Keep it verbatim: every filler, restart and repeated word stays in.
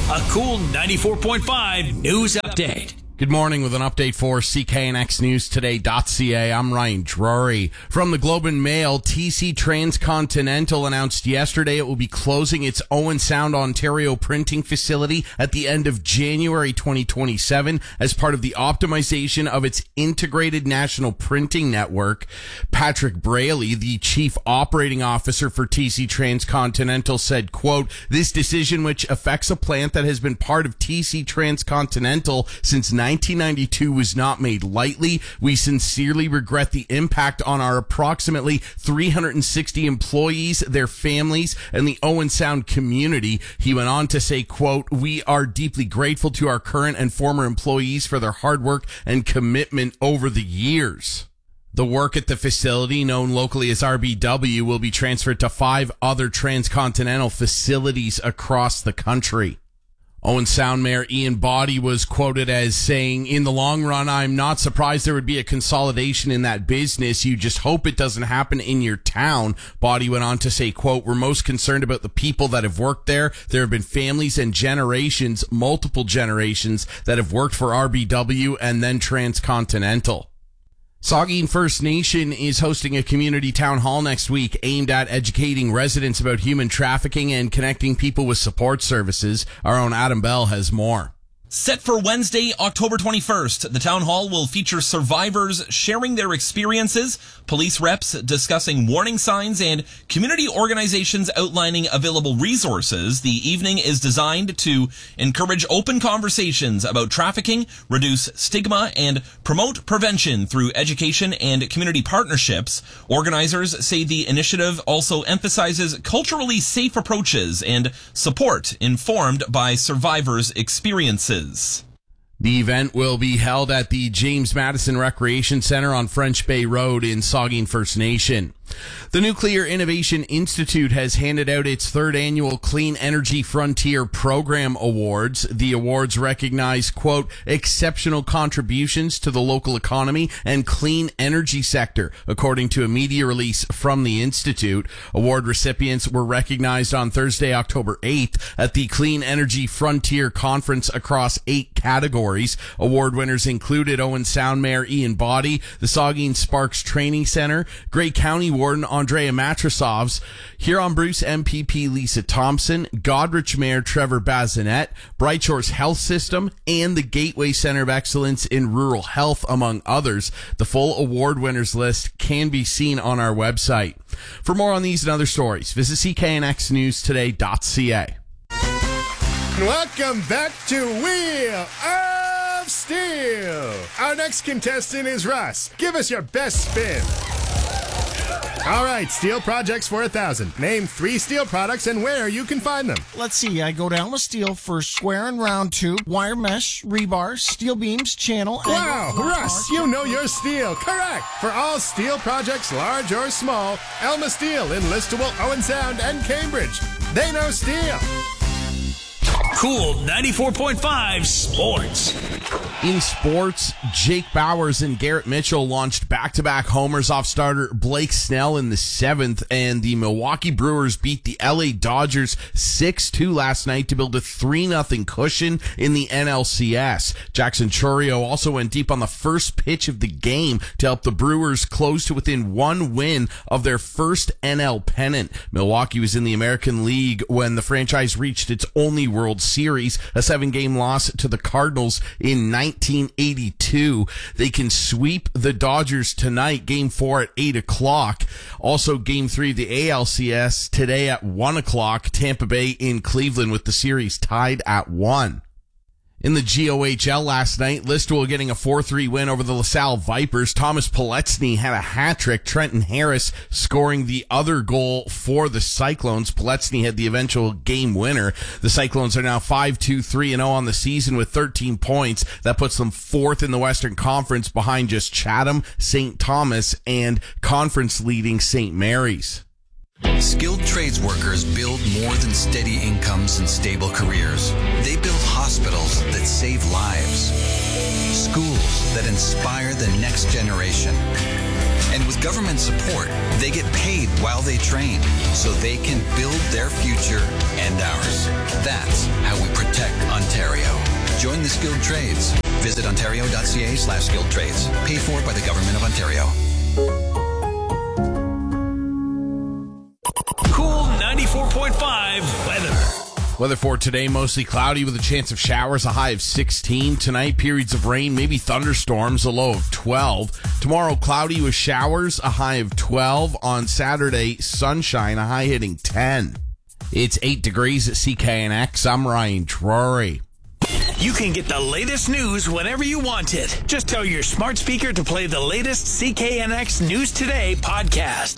A cool ninety-four point five news update. Good morning with an update for C K N X News Today dot C A. I'm Ryan Drury. From the Globe and Mail, T C Transcontinental announced yesterday it will be closing its Owen Sound, Ontario printing facility at the end of January twenty twenty-seven as part of the optimization of its integrated national printing network. Patrick Braley, the chief operating officer for T C Transcontinental, said, quote, "This decision, which affects a plant that has been part of T C Transcontinental since nineteen ninety-two, was not made lightly. We sincerely regret the impact on our approximately three hundred sixty employees, their families, and the Owen Sound community." He went on to say, quote, "We are deeply grateful to our current and former employees for their hard work and commitment over the years." The work at the facility, known locally as R B W, will be transferred to five other Transcontinental facilities across the country. Owen Sound Mayor Ian Boddy was quoted as saying, "In the long run, I'm not surprised there would be a consolidation in that business. You just hope it doesn't happen in your town." Boddy went on to say, quote, "We're most concerned about the people that have worked there. There have been families and generations, multiple generations, that have worked for R B W and then Transcontinental." Saugeen First Nation is hosting a community town hall next week aimed at educating residents about human trafficking and connecting people with support services. Our own Adam Bell has more. Set for Wednesday, October twenty-first, the town hall will feature survivors sharing their experiences, police reps discussing warning signs, and community organizations outlining available resources. The evening is designed to encourage open conversations about trafficking, reduce stigma, and promote prevention through education and community partnerships. Organizers say the initiative also emphasizes culturally safe approaches and support informed by survivors' experiences. The event will be held at the James Madison Recreation Center on French Bay Road in Saugeen First Nation. The Nuclear Innovation Institute has handed out its third annual Clean Energy Frontier Program Awards. The awards recognize, quote, "exceptional contributions to the local economy and clean energy sector," according to a media release from the Institute. Award recipients were recognized on Thursday, October eighth at the Clean Energy Frontier Conference across eight categories. Award winners included Owen Sound Mayor Ian Boddy, the Saugeen Sparks Training Center, Grey County Warden Andrea Matrosovs, Huron Bruce M P P Lisa Thompson, Godrich Mayor Trevor Bazinet, Bright Shores Health System, and the Gateway Center of Excellence in Rural Health, among others. The full award winners list can be seen on our website. For more on these and other stories, visit C K N X News Today dot C A. Welcome back to Wheel of Steel. Our next contestant is Russ. Give us your best spin. All right, steel projects for a thousand. Name three steel products and where you can find them. Let's see. I go down with steel for square and round tube, wire mesh, rebar, steel beams, channel. Wow, Russ, you know your steel. Correct. For all steel projects, large or small, Elma Steel in Listowel, Owen Sound, and Cambridge. They know steel. Cool ninety-four point five Sports. In sports, Jake Bowers and Garrett Mitchell launched back-to-back homers off starter Blake Snell in the seventh, and the Milwaukee Brewers beat the L A Dodgers six two last night to build a three nothing cushion in the N L C S. Jackson Chourio also went deep on the first pitch of the game to help the Brewers close to within one win of their first N L pennant. Milwaukee was in the American League when the franchise reached its only World Series, a seven-game loss to the Cardinals in nineteen eighty-two. They can sweep the Dodgers tonight, game four at eight o'clock. Also, game three of the A L C S today at one o'clock. Tampa Bay in Cleveland with the series tied at one. In the G O H L last night, Listowel getting a four three win over the LaSalle Vipers. Thomas Poletsny had a hat-trick. Trenton Harris scoring the other goal for the Cyclones. Poletsny had the eventual game winner. The Cyclones are now five two three and oh on the season with thirteen points. That puts them fourth in the Western Conference behind just Chatham, Saint Thomas, and conference-leading Saint Mary's. Skilled trades workers build more than steady incomes and stable careers. They build hospitals that save lives, schools that inspire the next generation, And with government support, they get paid while they train so they can build their future and ours. That's how we protect Ontario. Join the skilled trades. Visit ontario.ca slash skilled trades. Paid for by the Government of Ontario. Cool ninety-four point five weather. Weather for today, mostly cloudy with a chance of showers, a high of sixteen. Tonight, periods of rain, maybe thunderstorms, a low of twelve. Tomorrow, cloudy with showers, a high of twelve. On Saturday, sunshine, a high hitting ten. It's eight degrees at C K N X. I'm Ryan Drury. You can get the latest news whenever you want it. Just tell your smart speaker to play the latest C K N X News Today podcast.